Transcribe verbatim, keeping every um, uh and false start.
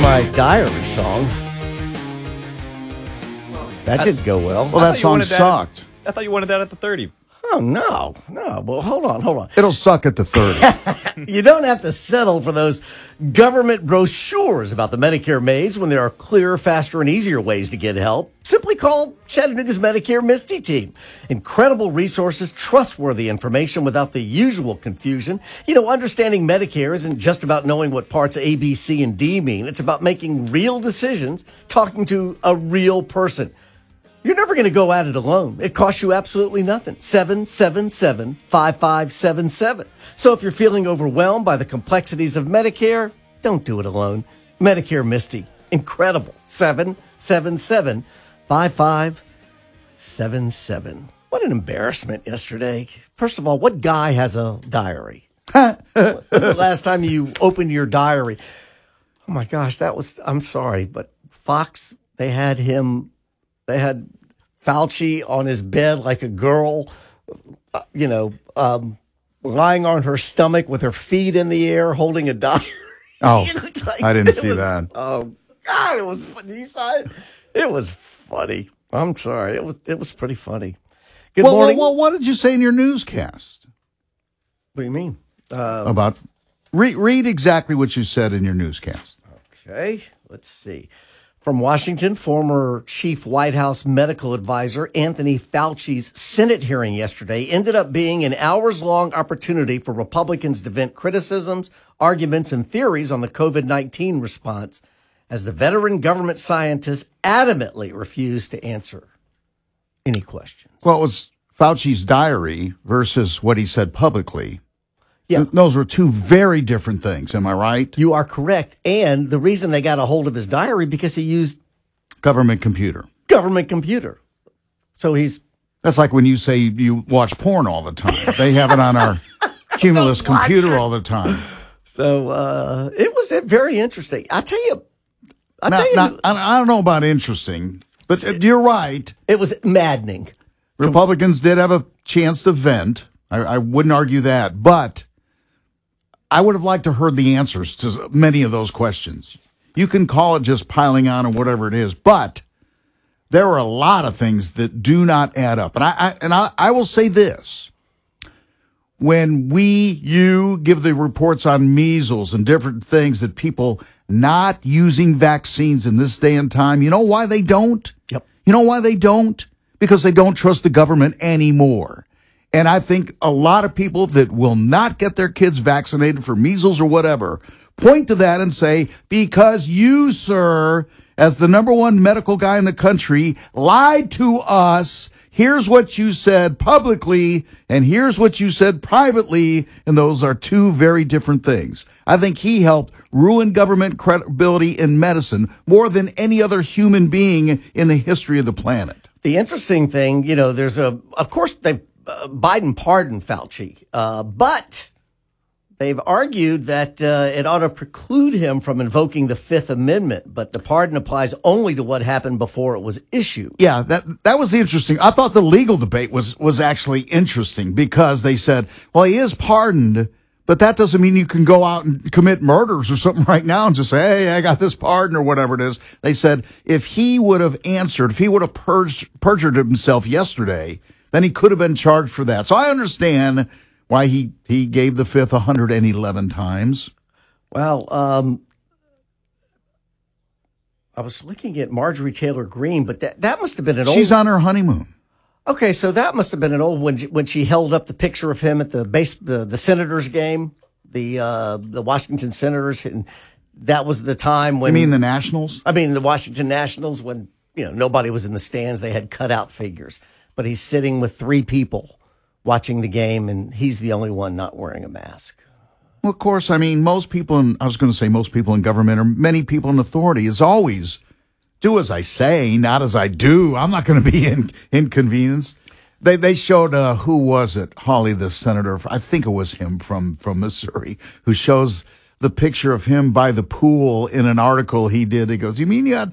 my diary song. That I, didn't go well. Well, that song sucked. That, I thought you wanted that at the thirty. Oh, no. No. Well, hold on. Hold on. It'll suck at the thirty. You don't have to settle for those government brochures about the Medicare maze when there are clearer, faster, and easier ways to get help. Simply call Chattanooga's Medicare Misty Team. Incredible resources, trustworthy information without the usual confusion. You know, understanding Medicare isn't just about knowing what parts A, B, C, and D mean. It's about making real decisions, talking to a real person. You're never going to go at it alone. It costs you absolutely nothing. seven seven seven, five five seven seven. So if you're feeling overwhelmed by the complexities of Medicare, don't do it alone. Medicare Misty. Incredible. seven seven seven, five five seven seven. What an embarrassment yesterday. First of all, what guy has a diary? When was the last time you opened your diary? Oh, my gosh, that was, I'm sorry, but Fox, they had him... They had Fauci on his bed like a girl, uh, you know, um, lying on her stomach with her feet in the air, holding a diary. Oh, like, I didn't see was, that. Oh, God, it was funny. You saw it? It was funny. I'm sorry. It was it was pretty funny. Good well, morning. Well, well, what did you say in your newscast? What do you mean? Uh, About re- read exactly what you said in your newscast. Okay, let's see. From Washington, former chief White House medical advisor Anthony Fauci's Senate hearing yesterday ended up being an hours-long opportunity for Republicans to vent criticisms, arguments, and theories on the COVID nineteen response, as the veteran government scientist adamantly refused to answer any questions. Well, it was Fauci's diary versus what he said publicly. Yeah. Those were two very different things. Am I right? You are correct. And the reason they got a hold of his diary, because he used government computer. Government computer. So he's... That's like when you say you watch porn all the time. They have it on our Cumulus computer all the time. So uh, it was very interesting. I tell you... I now, tell you... Now, I don't know about interesting, but you're right. It was maddening. Republicans did have a chance to vent. I, I wouldn't argue that. But... I would have liked to heard the answers to many of those questions. You can call it just piling on or whatever it is, but there are a lot of things that do not add up. And I, I and I, I will say this. When we, you, give the reports on measles and different things that people not using vaccines in this day and time, you know why they don't? Yep. You know why they don't? Because they don't trust the government anymore. And I think a lot of people that will not get their kids vaccinated for measles or whatever point to that and say, because you, sir, as the number one medical guy in the country, lied to us. Here's what you said publicly, and here's what you said privately, and those are two very different things. I think he helped ruin government credibility in medicine more than any other human being in the history of the planet. The interesting thing, you know, there's a, of course, they Uh, Biden pardoned Fauci, uh, but they've argued that uh, it ought to preclude him from invoking the Fifth Amendment, but the pardon applies only to what happened before it was issued. Yeah, that that was interesting. I thought the legal debate was was actually interesting because they said, well, he is pardoned, but that doesn't mean you can go out and commit murders or something right now and just say, hey, I got this pardon or whatever it is. They said if he would have answered, if he would have purged, perjured himself yesterday, then he could have been charged for that. So I understand why he, he gave the fifth one hundred eleven times. Well, um, I was looking at Marjorie Taylor Greene, but that, that must have been an old... She's on her honeymoon. Okay, so that must have been an old when she, when she held up the picture of him at the base the, the Senators game, the uh, the Washington Senators, and that was the time when... You mean the Nationals? I mean the Washington Nationals, when you know nobody was in the stands, they had cutout figures. But he's sitting with three people watching the game, and he's the only one not wearing a mask. Well, of course, I mean, most people, in, I was going to say most people in government, or many people in authority, is always do as I say, not as I do. I'm not going to be in, inconvenienced. They they showed, uh, who was it? Hawley, the senator, I think it was him from, from Missouri, who shows the picture of him by the pool in an article he did. He goes, you mean you got